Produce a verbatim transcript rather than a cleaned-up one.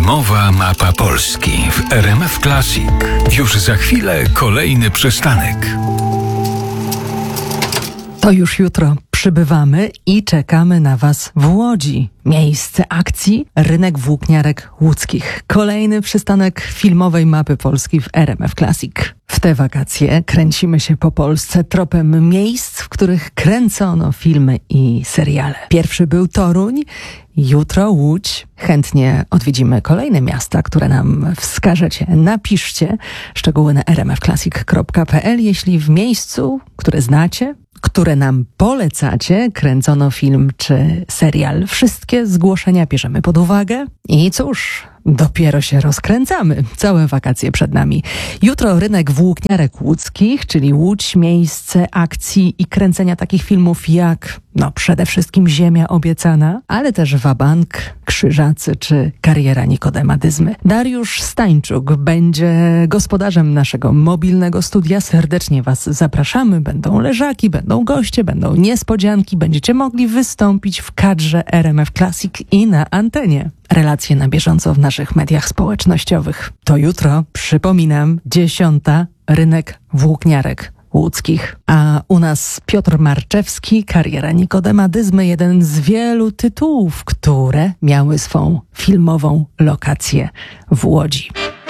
Filmowa mapa Polski w R M F Classic. Już za chwilę kolejny przystanek. To już jutro przybywamy i czekamy na Was w Łodzi. Miejsce akcji: rynek włókniarek łódzkich. Kolejny przystanek filmowej mapy Polski w R M F Classic. W te wakacje kręcimy się po Polsce tropem miejsc, w których kręcono filmy i seriale. Pierwszy był Toruń, jutro Łódź. Chętnie odwiedzimy kolejne miasta, które nam wskażecie. Napiszcie szczegóły na r m f classic kropka p l, jeśli w miejscu, które znacie, które nam polecacie, kręcono film czy serial. Wszystkie zgłoszenia bierzemy pod uwagę i cóż, dopiero się rozkręcamy. Całe wakacje przed nami. Jutro rynek włókniarek łódzkich, czyli Łódź, miejsce akcji i kręcenia takich filmów jak, no przede wszystkim Ziemia obiecana, ale też Wabank, Krzyżacy czy Kariera Nikodema Dyzmy. Dariusz Stańczuk będzie gospodarzem naszego mobilnego studia. Serdecznie Was zapraszamy. Będą leżaki, będą goście, będą niespodzianki. Będziecie mogli wystąpić w kadrze R M F Classic i na antenie. Relacje na bieżąco w naszych mediach społecznościowych. To jutro, przypominam, dziesiąta, rynek włókniarek łódzkich. A u nas Piotr Marczewski, Kariera Nikodema Dyzmy, jeden z wielu tytułów, które miały swą filmową lokację w Łodzi.